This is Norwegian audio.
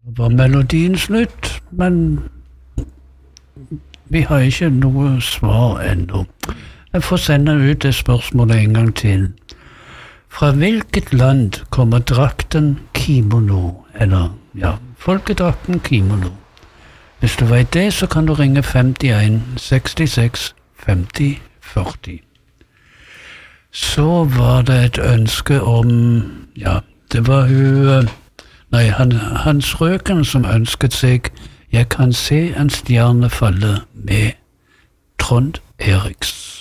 var melodien slutt, men vi har ikke noe svar ennå. Jeg får sende ut det spørsmålet en gang til. Fra hvilket land kommer drakten kimono? Eller, folkedrakten kimono. Hvis du vet det, så kan du ringe 51 66 50 40. Så var det et ønske om, det var Hans Røken som ønsket seg Jeg kan se en stjerne falle med Trond Eriks.